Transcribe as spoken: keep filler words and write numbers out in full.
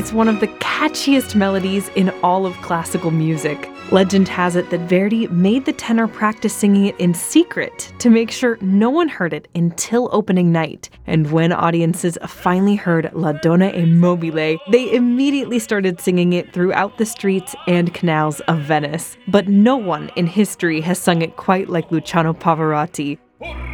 It's one of the catchiest melodies in all of classical music. Legend has it that Verdi made the tenor practice singing it in secret to make sure no one heard it until opening night. And when audiences finally heard La Donna e Mobile, they immediately started singing it throughout the streets and canals of Venice. But no one in history has sung it quite like Luciano Pavarotti.